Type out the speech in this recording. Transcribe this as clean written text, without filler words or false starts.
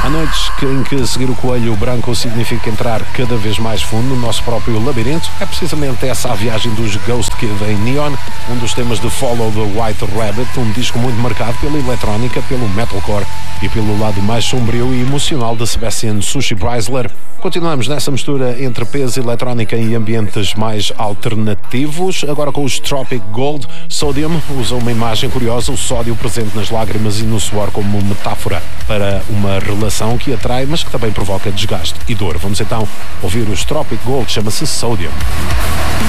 noites em que seguir o coelho branco significa entrar cada vez mais fundo no nosso próprio labirinto. É precisamente essa a viagem dos Ghost Kid em Neon, um dos temas de Follow the White Rabbit, um disco muito marcado pela eletrónica, pelo metalcore e pelo lado mais sombrio e emocional de Sebastian Sushi Preisler. Continuamos nessa mistura entre peso, eletrónica e ambientes mais alternativos, agora com os Tropic Gold. Sodium usa uma imagem curiosa, o sódio presente nas lágrimas e no suor como metáfora para uma relação que atrai, mas que também provoca desgaste e dor. Vamos então ouvir os Tropic Gold, chama-se Sodium.